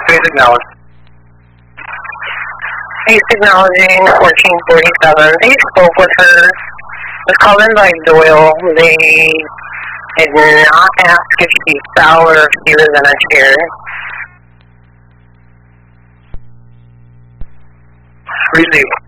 Please acknowledge. He's acknowledging 1447. They spoke with her. Was called in by Doyle. They did not ask if she fell or if she was in a chair. Receive.